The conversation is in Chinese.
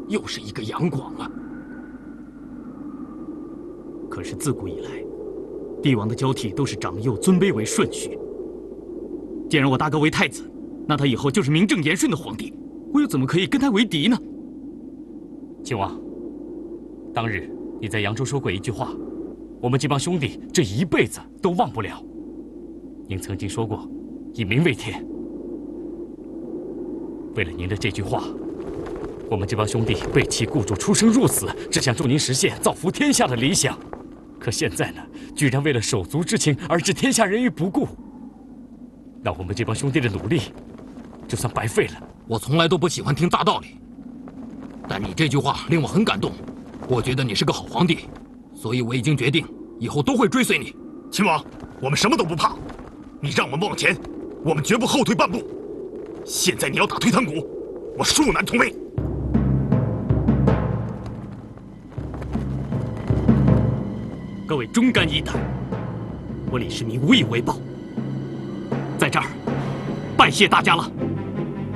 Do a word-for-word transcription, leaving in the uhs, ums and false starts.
又是一个杨广啊！ 可是自古以来，帝王的交替都是长幼尊卑为顺序。既然我大哥为太子，那他以后就是名正言顺的皇帝，我又怎么可以跟他为敌呢？ 亲王，当日你在扬州说过一句话，我们这帮兄弟这一辈子都忘不了。您曾经说过，以民为天。为了您的这句话，我们这帮兄弟背弃雇主，出生入死，只想助您实现造福天下的理想。可现在呢，居然为了手足之情而置天下人于不顾，那我们这帮兄弟的努力，就算白费了。 我从来都不喜欢听大道理，但你这句话令我很感动。我觉得你是个好皇帝，所以我已经决定，以后都会追随你。 亲王，我们什么都不怕，你让我们往前，我们绝不后退半步。现在你要打退堂鼓，我恕难从命。 各位忠肝义胆，我李世民无以为报，在这儿拜谢大家了。